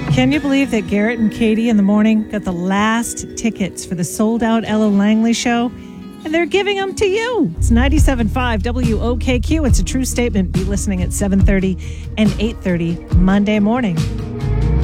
Can you believe that Garrett and Katie in the morning got the last tickets for the sold-out Ella Langley show? And they're giving them to you. It's 97.5 WOKQ. It's a true statement. Be listening at 7:30 and 8:30 Monday morning.